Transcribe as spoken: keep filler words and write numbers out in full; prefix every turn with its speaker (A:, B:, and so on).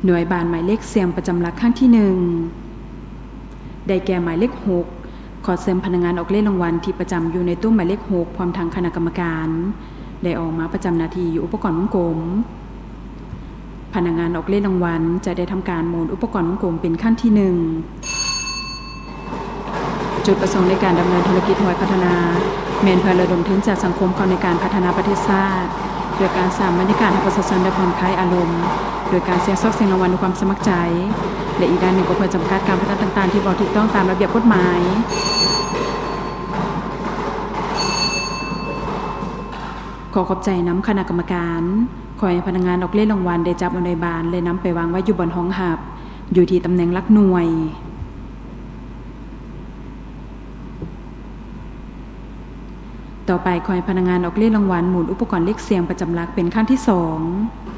A: หน่วยบานหมายเลขเสียงประจำหลักข้างที่หนึ่งได้แก่หมายเลขหกขอเสริมพนักงานออกเลขรางวัลที่ประจำอยู่ในตู้หมายเลขหกพร้อมทางคณะกรรมการได้ออกมาประจำหน้าที่อยู่อุปกรณ์วงกลมพนักงานออกเลขรางวัลจะได้ทำการหมุนอุปกรณ์วงกลมเป็นขั้นที่หนึ่งจุดประสงค์ในการดำเนินธุรกิจหน่วยพัฒนาแมนเพื่อระดมทุนจากสังคมเข้าในการพัฒนาประเทศชาติโดยการสร้างบรรยากาศให้ประชาชนได้ผ่อนคลายอารมณ์โดยการเสี่ยงซอกเสี่ยงรางวัลด้วยความสมัครใจและอีกด้านหนึ่งก็เพื่อจำกัดการพนันต่างๆที่บ่ถูกต้องตามระเบียบกฎหมายขอขอบใจน้ำคณะกรรมการขอให้พนักงานออกเลขรางวัลได้จับเอาในบานและนำไปวางไว้อยู่บนห้องหับอยู่ที่ตำแหน่งหลักหน่วยต่อไปขอให้พนักงานออกเลขรางวัลหมุนอุปกรณ์เลขเสียงประจำหลักเป็นขั้นที่สอง